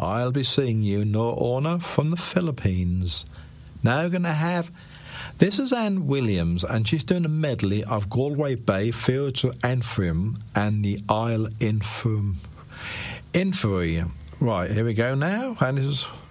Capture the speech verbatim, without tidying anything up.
I'll be seeing you, Nor Orna, from the Philippines. Now we're going to have... This is Anne Williams, and she's doing a medley of Galway Bay, Fields of Antrim, and the Isle Infum. Infery. Right, here we go now, and this is...